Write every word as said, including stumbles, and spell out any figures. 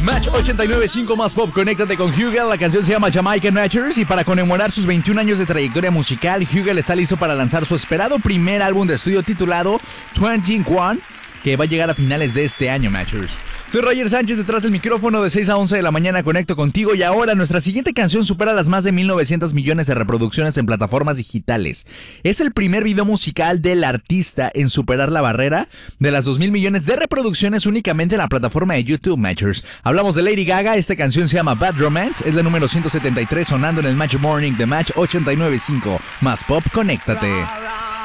Match ochenta y nueve punto cinco más pop, conéctate con Hugel. La canción se llama Jamaican Matchers y para conmemorar sus veintiún años de trayectoria musical, Hugel está listo para lanzar su esperado primer álbum de estudio titulado veintiuno, que va a llegar a finales de este año, Matchers. Soy Roger Sánchez, detrás del micrófono. De seis a once de la mañana conecto contigo. Y ahora nuestra siguiente canción supera las más de mil novecientos millones de reproducciones en plataformas digitales. Es el primer video musical del artista en superar la barrera de las dos mil millones de reproducciones únicamente en la plataforma de YouTube, Matchers. Hablamos de Lady Gaga. Esta canción se llama Bad Romance. Es la número ciento setenta y tres sonando en el Match Morning de Match ochenta y nueve punto cinco. Más pop, conéctate.